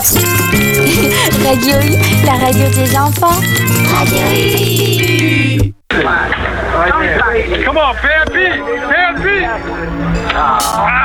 Radio U, la radio des enfants. Radio U. Come on, fair beat.